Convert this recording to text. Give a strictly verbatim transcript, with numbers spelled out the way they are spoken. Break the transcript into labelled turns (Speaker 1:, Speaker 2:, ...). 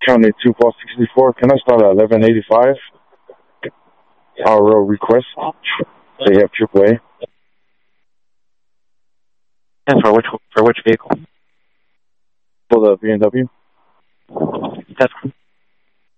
Speaker 1: County two four sixty-four. Can I start at eleven eighty-five? Our request. They have triple A.
Speaker 2: And for which for which vehicle?
Speaker 1: For the B M W.
Speaker 2: That's